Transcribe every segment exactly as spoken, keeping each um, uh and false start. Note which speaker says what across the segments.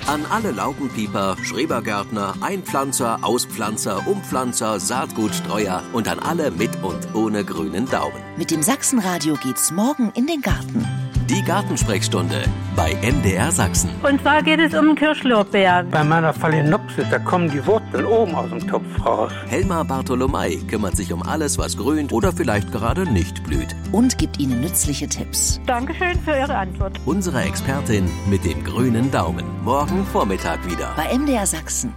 Speaker 1: An alle Laubenpieper, Schrebergärtner, Einpflanzer, Auspflanzer, Umpflanzer, Saatgutstreuer und an alle mit und ohne grünen Daumen.
Speaker 2: Mit dem Sachsenradio geht's morgen in den Garten.
Speaker 1: Die Gartensprechstunde bei M D R Sachsen.
Speaker 3: Und zwar geht es um Kirschlorbeer.
Speaker 4: Bei meiner Phalaenopsis, da kommen die Wurzeln oben aus dem Topf raus.
Speaker 1: Helma Bartholomei kümmert sich um alles, was grünt oder vielleicht gerade nicht blüht.
Speaker 2: Und gibt Ihnen nützliche Tipps.
Speaker 3: Dankeschön für Ihre Antwort.
Speaker 1: Unsere Expertin mit dem grünen Daumen. Morgen Vormittag wieder.
Speaker 2: Bei M D R Sachsen.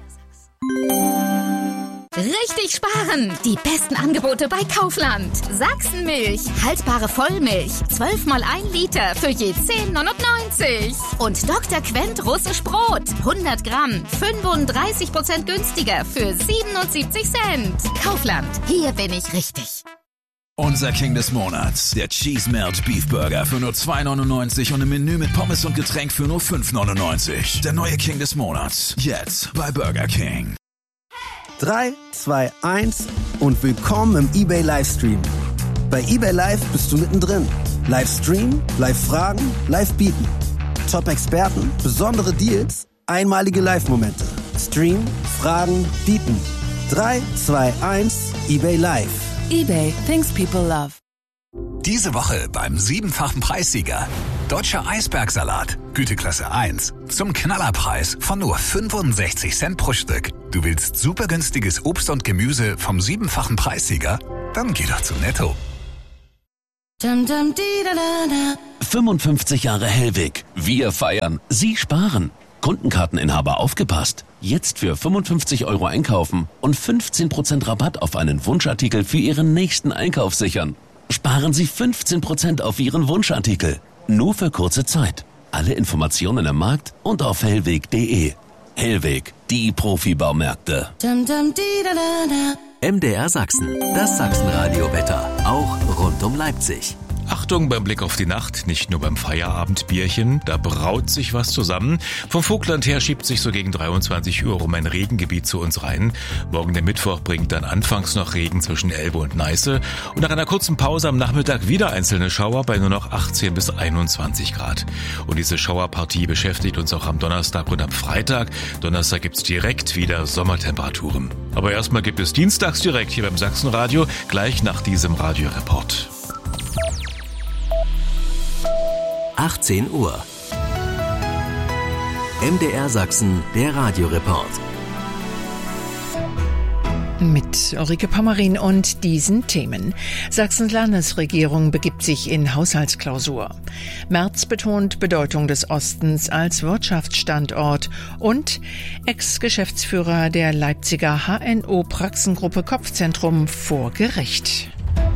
Speaker 5: Richtig sparen! Die besten Angebote bei Kaufland. Sachsenmilch, haltbare Vollmilch, zwölf mal ein Liter für je zehn neunundneunzig. Und Doktor Quent russisch Brot, hundert Gramm, fünfunddreißig Prozent günstiger für siebenundsiebzig Cent. Kaufland, hier bin ich richtig.
Speaker 6: Unser King des Monats, der Cheese Melt Beef Burger für nur zwei neunundneunzig und im Menü mit Pommes und Getränk für nur fünf neunundneunzig. Der neue King des Monats, jetzt bei Burger King.
Speaker 7: drei, zwei, eins und willkommen im eBay Livestream. Bei eBay Live bist du mittendrin. Livestream, Live-Fragen, Live-Bieten. Top-Experten, besondere Deals, einmalige Live-Momente. Stream, Fragen, Bieten. drei, zwei, eins, eBay Live.
Speaker 8: eBay, things people love.
Speaker 6: Diese Woche beim siebenfachen Preissieger. Deutscher Eisbergsalat, Güteklasse eins. Zum Knallerpreis von nur fünfundsechzig Cent pro Stück. Du willst super günstiges Obst und Gemüse vom siebenfachen Preissieger? Dann geh doch zu Netto.
Speaker 9: fünfundfünfzig Jahre Hellwig. Wir feiern, Sie sparen. Kundenkarteninhaber aufgepasst. Jetzt für fünfundfünfzig Euro einkaufen und fünfzehn Prozent Rabatt auf einen Wunschartikel für Ihren nächsten Einkauf sichern. Sparen Sie fünfzehn Prozent auf Ihren Wunschartikel. Nur für kurze Zeit. Alle Informationen im Markt und auf hellweg punkt de. Hellweg, die Profibaumärkte.
Speaker 1: M D R Sachsen, das Sachsenradio-Wetter, auch rund um Leipzig.
Speaker 10: Achtung beim Blick auf die Nacht, nicht nur beim Feierabendbierchen, da braut sich was zusammen. Vom Vogtland her schiebt sich so gegen dreiundzwanzig Uhr rum ein Regengebiet zu uns rein. Morgen der Mittwoch bringt dann anfangs noch Regen zwischen Elbe und Neiße und nach einer kurzen Pause am Nachmittag wieder einzelne Schauer bei nur noch achtzehn bis einundzwanzig Grad. Und diese Schauerpartie beschäftigt uns auch am Donnerstag und am Freitag. Donnerstag gibt's direkt wieder Sommertemperaturen. Aber erstmal gibt es dienstags direkt hier beim Sachsenradio, gleich nach diesem Radioreport.
Speaker 1: achtzehn Uhr. M D R Sachsen, der Radioreport.
Speaker 11: Mit Ulrike Pommerin und diesen Themen. Sachsens Landesregierung begibt sich in Haushaltsklausur. Merz betont Bedeutung des Ostens als Wirtschaftsstandort und Ex-Geschäftsführer der Leipziger H N O-Praxengruppe Kopfzentrum vor Gericht.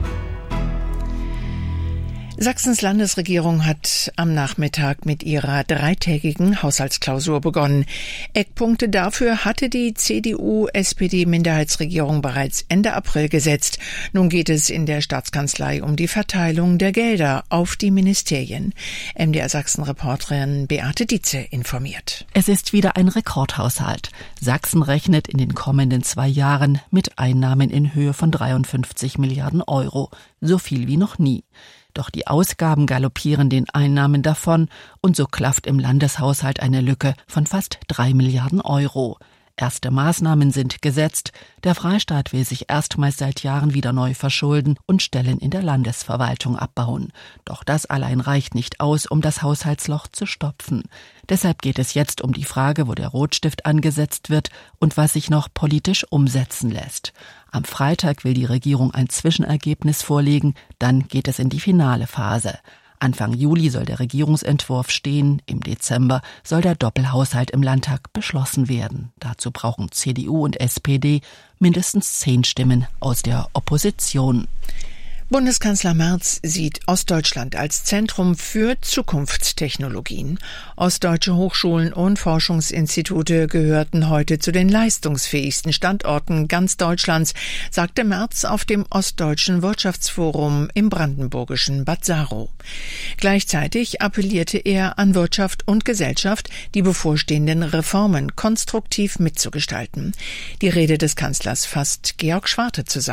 Speaker 11: Sachsens Landesregierung hat am Nachmittag mit ihrer dreitägigen Haushaltsklausur begonnen. Eckpunkte dafür hatte die C D U-S P D-Minderheitsregierung bereits Ende April gesetzt. Nun geht es in der Staatskanzlei um die Verteilung der Gelder auf die Ministerien. M D R Sachsen-Reporterin Beate Dietze informiert.
Speaker 12: Es ist wieder ein Rekordhaushalt. Sachsen rechnet in den kommenden zwei Jahren mit Einnahmen in Höhe von dreiundfünfzig Milliarden Euro. So viel wie noch nie. Doch die Ausgaben galoppieren den Einnahmen davon und so klafft im Landeshaushalt eine Lücke von fast drei Milliarden Euro. Erste Maßnahmen sind gesetzt. Der Freistaat will sich erstmals seit Jahren wieder neu verschulden und Stellen in der Landesverwaltung abbauen. Doch das allein reicht nicht aus, um das Haushaltsloch zu stopfen. Deshalb geht es jetzt um die Frage, wo der Rotstift angesetzt wird und was sich noch politisch umsetzen lässt. Am Freitag will die Regierung ein Zwischenergebnis vorlegen, dann geht es in die finale Phase. Anfang Juli soll der Regierungsentwurf stehen, im Dezember soll der Doppelhaushalt im Landtag beschlossen werden. Dazu brauchen C D U und S P D mindestens zehn Stimmen aus der Opposition.
Speaker 11: Bundeskanzler Merz sieht Ostdeutschland als Zentrum für Zukunftstechnologien. Ostdeutsche Hochschulen und Forschungsinstitute gehörten heute zu den leistungsfähigsten Standorten ganz Deutschlands, sagte Merz auf dem Ostdeutschen Wirtschaftsforum im brandenburgischen Bad Saro. Gleichzeitig appellierte er an Wirtschaft und Gesellschaft, die bevorstehenden Reformen konstruktiv mitzugestalten. Die Rede des Kanzlers fasst Georg Schwarte zusammen.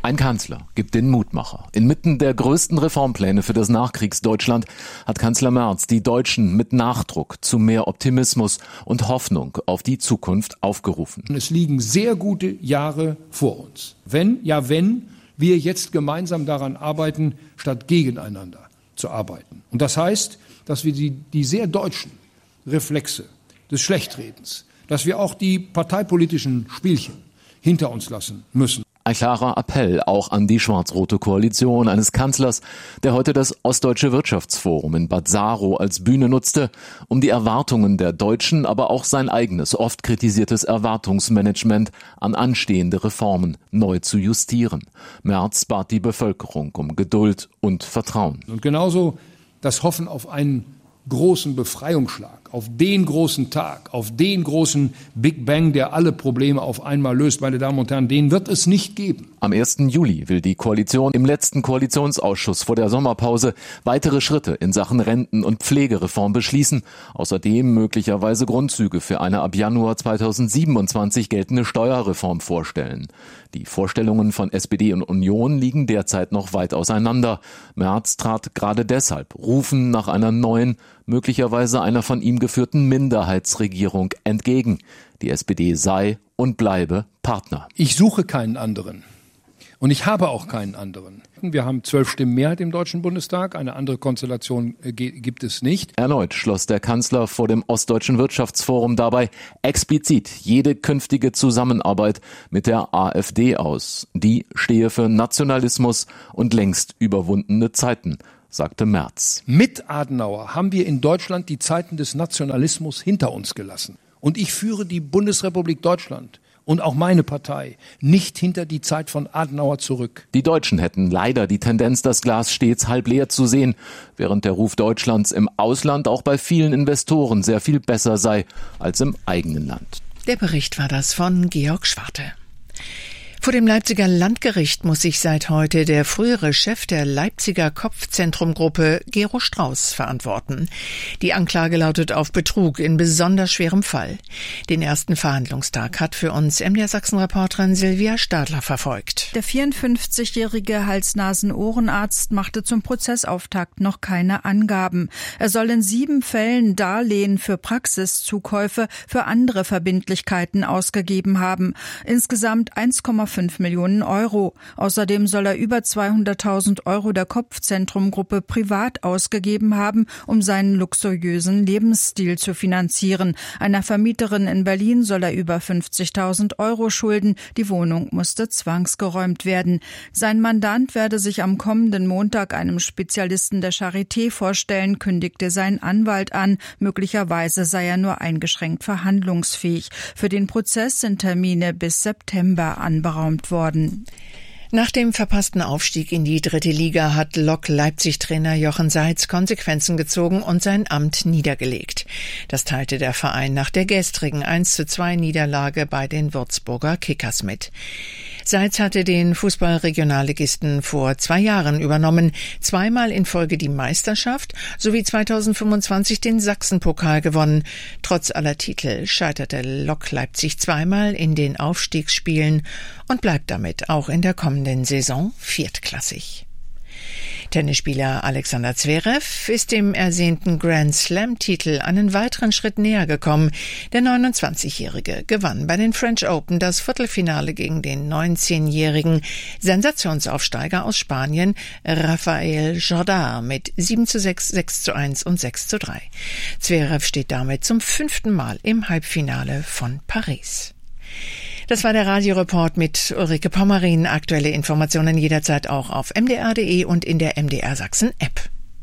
Speaker 13: Ein Kanzler gibt den Mutmacher. Inmitten der größten Reformpläne für das Nachkriegsdeutschland hat Kanzler Merz die Deutschen mit Nachdruck zu mehr Optimismus und Hoffnung auf die Zukunft aufgerufen.
Speaker 14: Es liegen sehr gute Jahre vor uns. Wenn, ja wenn, wir jetzt gemeinsam daran arbeiten, statt gegeneinander zu arbeiten. Und das heißt, dass wir die, die sehr deutschen Reflexe des Schlechtredens, dass wir auch die parteipolitischen Spielchen hinter uns lassen müssen.
Speaker 13: Ein klarer Appell auch an die schwarz-rote Koalition eines Kanzlers, der heute das Ostdeutsche Wirtschaftsforum in Bad Saro als Bühne nutzte, um die Erwartungen der Deutschen, aber auch sein eigenes, oft kritisiertes Erwartungsmanagement an anstehende Reformen neu zu justieren. Merz bat die Bevölkerung um Geduld und Vertrauen.
Speaker 14: Und genauso das Hoffen auf einen großen Befreiungsschlag, auf den großen Tag, auf den großen Big Bang, der alle Probleme auf einmal löst. Meine Damen und Herren, den wird es nicht geben.
Speaker 13: Am ersten Juli will die Koalition im letzten Koalitionsausschuss vor der Sommerpause weitere Schritte in Sachen Renten- und Pflegereform beschließen. Außerdem möglicherweise Grundzüge für eine ab Januar zweitausendsiebenundzwanzig geltende Steuerreform vorstellen. Die Vorstellungen von S P D und Union liegen derzeit noch weit auseinander. Merz trat gerade deshalb Rufen nach einer neuen, möglicherweise einer von ihm geführten Minderheitsregierung entgegen. Die S P D sei und bleibe Partner.
Speaker 14: Ich suche keinen anderen. Und ich habe auch keinen anderen. Wir haben zwölf Stimmen Mehrheit im Deutschen Bundestag. Eine andere Konstellation äh, gibt es nicht.
Speaker 13: Erneut schloss der Kanzler vor dem Ostdeutschen Wirtschaftsforum dabei explizit jede künftige Zusammenarbeit mit der AfD aus. Die stehe für Nationalismus und längst überwundene Zeiten, sagte Merz.
Speaker 14: Mit Adenauer haben wir in Deutschland die Zeiten des Nationalismus hinter uns gelassen. Und ich führe die Bundesrepublik Deutschland und auch meine Partei nicht hinter die Zeit von Adenauer zurück.
Speaker 13: Die Deutschen hätten leider die Tendenz, das Glas stets halb leer zu sehen, während der Ruf Deutschlands im Ausland auch bei vielen Investoren sehr viel besser sei als im eigenen Land.
Speaker 11: Der Bericht war das von Georg Schwarte. Vor dem Leipziger Landgericht muss sich seit heute der frühere Chef der Leipziger Kopfzentrumgruppe, Gero Strauß, verantworten. Die Anklage lautet auf Betrug in besonders schwerem Fall. Den ersten Verhandlungstag hat für uns M D R Sachsen-Reporterin Silvia Stadler verfolgt.
Speaker 15: Der vierundfünfzigjährige Hals-Nasen-Ohrenarzt machte zum Prozessauftakt noch keine Angaben. Er soll in sieben Fällen Darlehen für Praxiszukäufe für andere Verbindlichkeiten ausgegeben haben. Insgesamt eins Komma fünf Millionen Euro. Außerdem soll er über zweihunderttausend Euro der Kopfzentrumgruppe privat ausgegeben haben, um seinen luxuriösen Lebensstil zu finanzieren. Einer Vermieterin in Berlin soll er über fünfzigtausend Euro schulden. Die Wohnung musste zwangsgeräumt werden. Sein Mandant werde sich am kommenden Montag einem Spezialisten der Charité vorstellen, kündigte sein Anwalt an. Möglicherweise sei er nur eingeschränkt verhandlungsfähig. Für den Prozess sind Termine bis September anberaumt worden.
Speaker 11: Nach dem verpassten Aufstieg in die dritte Liga hat Lok Leipzig-Trainer Jochen Seitz Konsequenzen gezogen und sein Amt niedergelegt. Das teilte der Verein nach der gestrigen eins zu zwei Niederlage bei den Würzburger Kickers mit. Seitz hatte den Fußball-Regionalligisten vor zwei Jahren übernommen, zweimal in Folge die Meisterschaft sowie zweitausendfünfundzwanzig den Sachsenpokal gewonnen. Trotz aller Titel scheiterte Lok Leipzig zweimal in den Aufstiegsspielen und bleibt damit auch in der kommenden Saison viertklassig. Tennisspieler Alexander Zverev ist dem ersehnten Grand Slam-Titel einen weiteren Schritt näher gekommen. Der neunundzwanzigjährige gewann bei den French Open das Viertelfinale gegen den neunzehnjährigen Sensationsaufsteiger aus Spanien Rafael Jordar mit sieben zu sechs, sechs zu eins und sechs zu drei. Zverev steht damit zum fünften Mal im Halbfinale von Paris. Das war der Radioreport mit Ulrike Pommerin. Aktuelle Informationen jederzeit auch auf m d r punkt d e und in der M D R Sachsen App.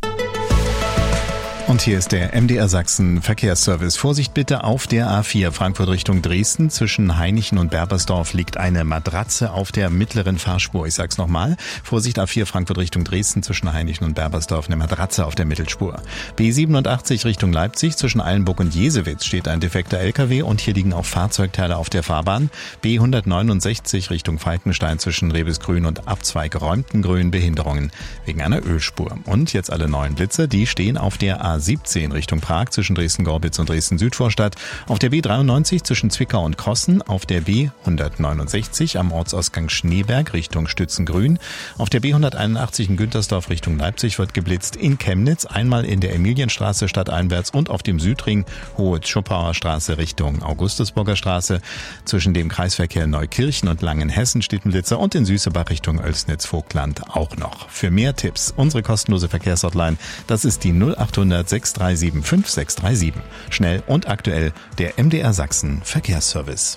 Speaker 16: Und hier ist der M D R Sachsen Verkehrsservice. Vorsicht bitte auf der A vier Frankfurt Richtung Dresden. Zwischen Hainichen und Berbersdorf liegt eine Matratze auf der mittleren Fahrspur. Ich sag's nochmal. Vorsicht A vier Frankfurt Richtung Dresden. Zwischen Hainichen und Berbersdorf eine Matratze auf der Mittelspur. B siebenundachtzig Richtung Leipzig. Zwischen Eilenburg und Jesewitz steht ein defekter L K W und hier liegen auch Fahrzeugteile auf der Fahrbahn. B hundertneunundsechzig Richtung Falkenstein. Zwischen Rebesgrün und Abzweig Räumtengrün Behinderungen wegen einer Ölspur. Und jetzt alle neuen Blitze. Die stehen auf der A A siebzehn Richtung Prag zwischen Dresden-Gorbitz und Dresden-Südvorstadt, auf der B dreiundneunzig zwischen Zwickau und Krossen, auf der B hundertneunundsechzig am Ortsausgang Schneeberg Richtung Stützengrün, auf der B hunderteinundachtzig in Güntersdorf Richtung Leipzig wird geblitzt, in Chemnitz einmal in der Emilienstraße stadteinwärts und auf dem Südring Hohe Zschopauer Straße Richtung Augustusburger Straße, zwischen dem Kreisverkehr Neukirchen und Langenhessen steht ein Blitzer und in Süßebach Richtung Oelsnitz-Vogtland auch noch. Für mehr Tipps unsere kostenlose Verkehrshotline, das ist die null achthundert sechs drei sieben fünf sechs drei sieben. Schnell und aktuell der M D R Sachsen Verkehrsservice.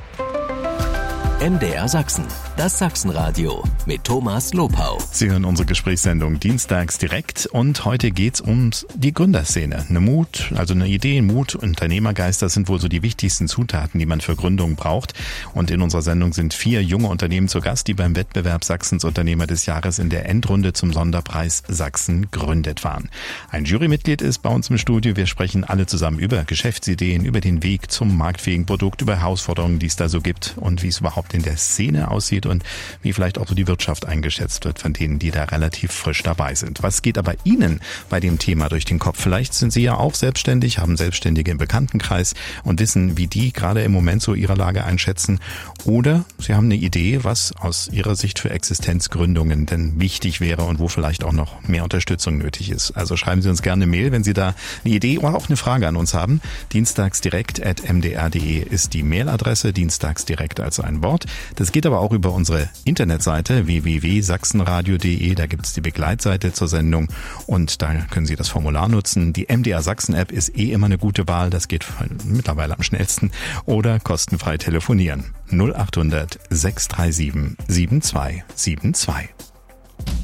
Speaker 1: M D R Sachsen, das Sachsenradio mit Thomas Lopau.
Speaker 16: Sie hören unsere Gesprächssendung dienstags direkt und heute geht's um die Gründerszene. Eine Mut, also eine Idee, Mut, Unternehmergeist, das sind wohl so die wichtigsten Zutaten, die man für Gründungen braucht. Und in unserer Sendung sind vier junge Unternehmen zu Gast, die beim Wettbewerb Sachsens Unternehmer des Jahres in der Endrunde zum Sonderpreis Sachsen gründet waren. Ein Jurymitglied ist bei uns im Studio. Wir sprechen alle zusammen über Geschäftsideen, über den Weg zum marktfähigen Produkt, über Herausforderungen, die es da so gibt und wie es überhaupt in der Szene aussieht und wie vielleicht auch so die Wirtschaft eingeschätzt wird von denen, die da relativ frisch dabei sind. Was geht aber Ihnen bei dem Thema durch den Kopf? Vielleicht sind Sie ja auch selbstständig, haben Selbstständige im Bekanntenkreis und wissen, wie die gerade im Moment so ihre Lage einschätzen. Oder Sie haben eine Idee, was aus Ihrer Sicht für Existenzgründungen denn wichtig wäre und wo vielleicht auch noch mehr Unterstützung nötig ist. Also schreiben Sie uns gerne eine Mail, wenn Sie da eine Idee oder auch eine Frage an uns haben. dienstagsdirekt at m d r punkt d e ist die Mailadresse, dienstagsdirekt also ein Wort. Das geht aber auch über unsere Internetseite w w w punkt sachsenradio punkt d e. Da gibt es die Begleitseite zur Sendung und da können Sie das Formular nutzen. Die M D R Sachsen App ist eh immer eine gute Wahl. Das geht mittlerweile am schnellsten. Oder kostenfrei telefonieren. null achthundert sechs drei sieben sieben zwei sieben zwei.